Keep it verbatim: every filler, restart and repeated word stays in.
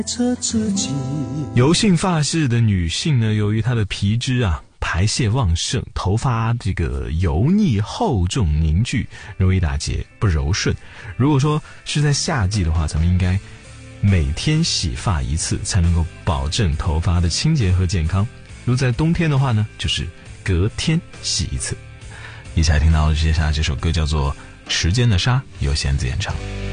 油性发质的女性呢，由于她的皮脂啊排泄旺盛，头发这个油腻厚重凝聚，容易打结不柔顺。如果说是在夏季的话，咱们应该每天洗发一次，才能够保证头发的清洁和健康。如在冬天的话呢，就是隔天洗一次。一起来听到接下来这首歌叫做《时间的沙》，由弦子演唱。